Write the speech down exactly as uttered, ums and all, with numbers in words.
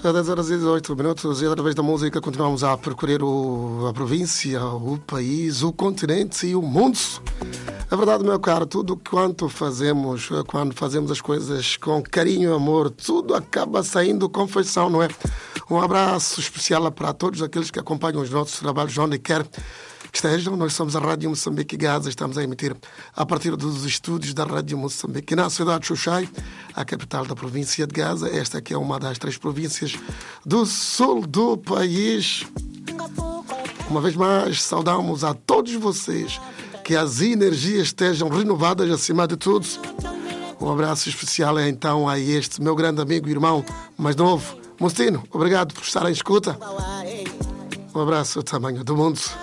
Às dez horas e dezoito minutos e através da música continuamos a percorrer o, a província, o país, o continente e o mundo. É verdade, meu caro, tudo quanto fazemos, quando fazemos as coisas com carinho e amor, tudo acaba saindo com feição, não é? Um abraço especial para todos aqueles que acompanham os nossos trabalhos onde quer que estejam. Nós somos a Rádio Moçambique Gaza, estamos a emitir a partir dos estúdios da Rádio Moçambique na cidade de Xuxai, a capital da província de Gaza. Esta aqui é uma das três províncias do sul do país. Uma vez mais, saudamos a todos vocês, que as energias estejam renovadas acima de tudo. Um abraço especial é então a este meu grande amigo e irmão mais novo, Mostino. Obrigado por estar em escuta. Um abraço ao tamanho do mundo.